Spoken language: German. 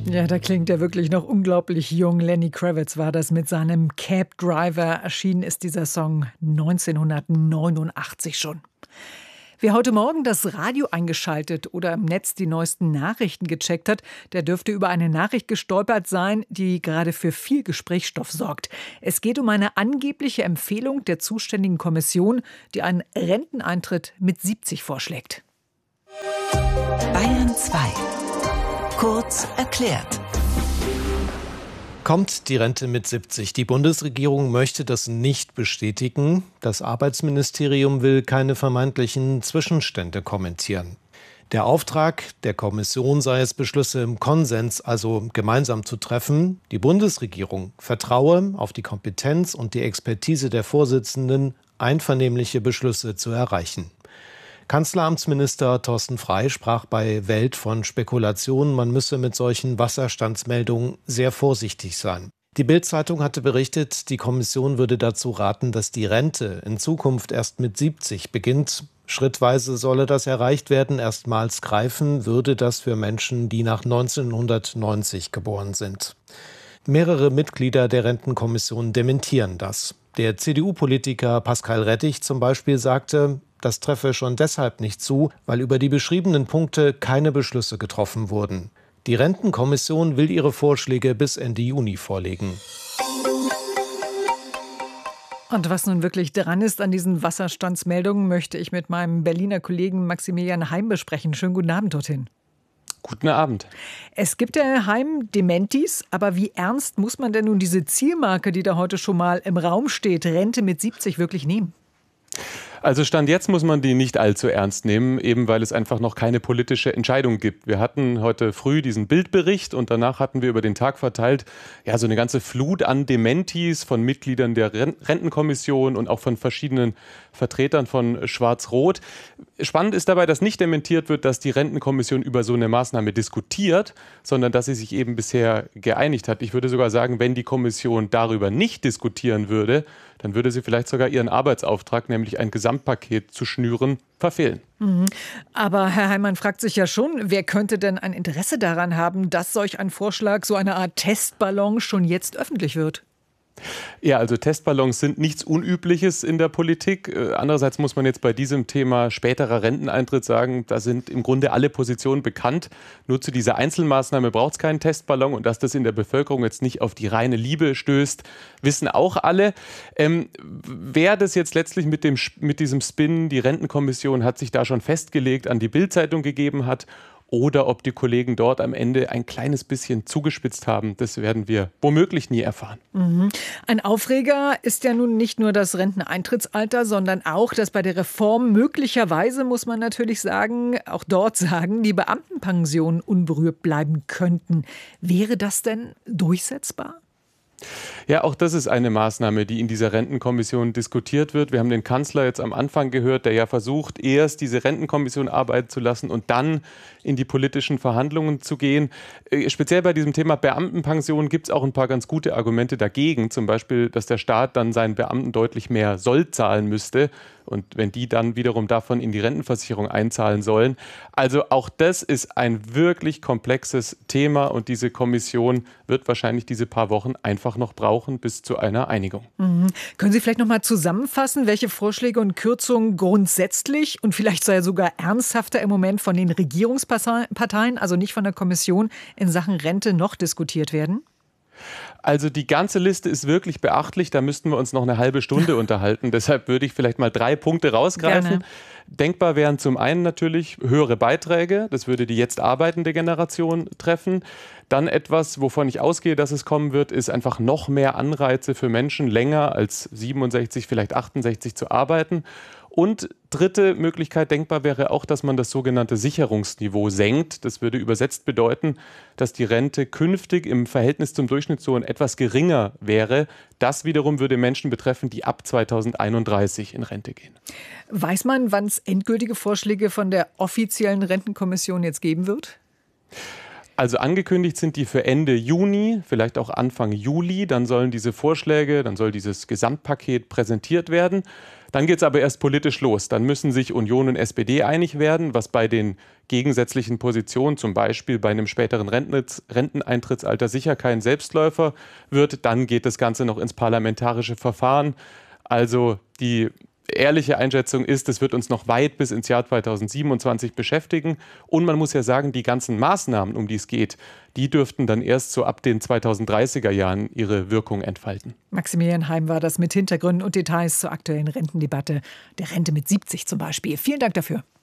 Ja, da klingt er wirklich noch unglaublich jung. Lenny Kravitz war das mit seinem Cab Driver. Erschienen ist dieser Song 1989 schon. Wer heute Morgen das Radio eingeschaltet oder im Netz die neuesten Nachrichten gecheckt hat, der dürfte über eine Nachricht gestolpert sein, die gerade für viel Gesprächsstoff sorgt. Es geht um eine angebliche Empfehlung der zuständigen Kommission, die einen Renteneintritt mit 70 vorschlägt. Bayern 2. Kurz erklärt. Kommt die Rente mit 70? Die Bundesregierung möchte das nicht bestätigen. Das Arbeitsministerium will keine vermeintlichen Zwischenstände kommentieren. Der Auftrag der Kommission sei es, Beschlüsse im Konsens, also gemeinsam zu treffen. Die Bundesregierung vertraue auf die Kompetenz und die Expertise der Vorsitzenden, einvernehmliche Beschlüsse zu erreichen. Kanzleramtsminister Thorsten Frey sprach bei Welt von Spekulationen, man müsse mit solchen Wasserstandsmeldungen sehr vorsichtig sein. Die Bild-Zeitung hatte berichtet, die Kommission würde dazu raten, dass die Rente in Zukunft erst mit 70 beginnt. Schrittweise solle das erreicht werden. Erstmals greifen würde das für Menschen, die nach 1990 geboren sind. Mehrere Mitglieder der Rentenkommission dementieren das. Der CDU-Politiker Pascal Rettich zum Beispiel sagte, das treffe schon deshalb nicht zu, weil über die beschriebenen Punkte keine Beschlüsse getroffen wurden. Die Rentenkommission will ihre Vorschläge bis Ende Juni vorlegen. Und was nun wirklich dran ist an diesen Wasserstandsmeldungen, möchte ich mit meinem Berliner Kollegen Maximilian Heim besprechen. Schönen guten Abend dorthin. Guten Abend. Es gibt ja, Herr Heim, Dementis, aber wie ernst muss man denn nun diese Zielmarke, die da heute schon mal im Raum steht, Rente mit 70 wirklich nehmen? Also Stand jetzt muss man die nicht allzu ernst nehmen, eben weil es einfach noch keine politische Entscheidung gibt. Wir hatten heute früh diesen Bildbericht und danach hatten wir über den Tag verteilt ja so eine ganze Flut an Dementis von Mitgliedern der Rentenkommission und auch von verschiedenen Vertretern von Schwarz-Rot. Spannend ist dabei, dass nicht dementiert wird, dass die Rentenkommission über so eine Maßnahme diskutiert, sondern dass sie sich eben bisher geeinigt hat. Ich würde sogar sagen, wenn die Kommission darüber nicht diskutieren würde, dann würde sie vielleicht sogar ihren Arbeitsauftrag, nämlich ein Gesamtpaket zu schnüren, verfehlen. Aber Herr Heimann fragt sich ja schon, wer könnte denn ein Interesse daran haben, dass solch ein Vorschlag, so eine Art Testballon, schon jetzt öffentlich wird? Ja, also Testballons sind nichts Unübliches in der Politik. Andererseits muss man jetzt bei diesem Thema späterer Renteneintritt sagen, da sind im Grunde alle Positionen bekannt. Nur zu dieser Einzelmaßnahme braucht es keinen Testballon. Und dass das in der Bevölkerung jetzt nicht auf die reine Liebe stößt, wissen auch alle. Wer das jetzt letztlich mit diesem Spin, die Rentenkommission hat sich da schon festgelegt, an die Bild-Zeitung gegeben hat, oder ob die Kollegen dort am Ende ein kleines bisschen zugespitzt haben, das werden wir womöglich nie erfahren. Ein Aufreger ist ja nun nicht nur das Renteneintrittsalter, sondern auch, dass bei der Reform möglicherweise, muss man natürlich sagen, auch dort sagen, die Beamtenpensionen unberührt bleiben könnten. Wäre das denn durchsetzbar? Ja, auch das ist eine Maßnahme, die in dieser Rentenkommission diskutiert wird. Wir haben den Kanzler jetzt am Anfang gehört, der ja versucht, erst diese Rentenkommission arbeiten zu lassen und dann in die politischen Verhandlungen zu gehen. Speziell bei diesem Thema Beamtenpension gibt es auch ein paar ganz gute Argumente dagegen. Zum Beispiel, dass der Staat dann seinen Beamten deutlich mehr Sold zahlen müsste. Und wenn die dann wiederum davon in die Rentenversicherung einzahlen sollen. Also auch das ist ein wirklich komplexes Thema und diese Kommission wird wahrscheinlich diese paar Wochen einfach noch brauchen bis zu einer Einigung. Können Sie vielleicht noch mal zusammenfassen, welche Vorschläge und Kürzungen grundsätzlich und vielleicht sogar ernsthafter im Moment von den Regierungsparteien, also nicht von der Kommission, in Sachen Rente noch diskutiert werden? Also die ganze Liste ist wirklich beachtlich, da müssten wir uns noch eine halbe Stunde unterhalten. Deshalb würde ich vielleicht mal 3 Punkte rausgreifen. Gerne. Denkbar wären zum einen natürlich höhere Beiträge, das würde die jetzt arbeitende Generation treffen. Dann etwas, wovon ich ausgehe, dass es kommen wird, ist einfach noch mehr Anreize für Menschen, länger als 67, vielleicht 68 zu arbeiten. Und dritte Möglichkeit denkbar wäre auch, dass man das sogenannte Sicherungsniveau senkt. Das würde übersetzt bedeuten, dass die Rente künftig im Verhältnis zum Durchschnittslohn etwas geringer wäre. Das wiederum würde Menschen betreffen, die ab 2031 in Rente gehen. Weiß man, wann es endgültige Vorschläge von der offiziellen Rentenkommission jetzt geben wird? Also angekündigt sind die für Ende Juni, vielleicht auch Anfang Juli. Dann sollen diese Vorschläge, dann soll dieses Gesamtpaket präsentiert werden. Dann geht es aber erst politisch los. Dann müssen sich Union und SPD einig werden, was bei den gegensätzlichen Positionen, zum Beispiel bei einem späteren Renteneintrittsalter, sicher kein Selbstläufer wird. Dann geht das Ganze noch ins parlamentarische Verfahren. Also die ehrliche Einschätzung ist, es wird uns noch weit bis ins Jahr 2027 beschäftigen. Und man muss ja sagen, die ganzen Maßnahmen, um die es geht, die dürften dann erst so ab den 2030er Jahren ihre Wirkung entfalten. Maximilian Heim war das mit Hintergründen und Details zur aktuellen Rentendebatte, der Rente mit 70 zum Beispiel. Vielen Dank dafür.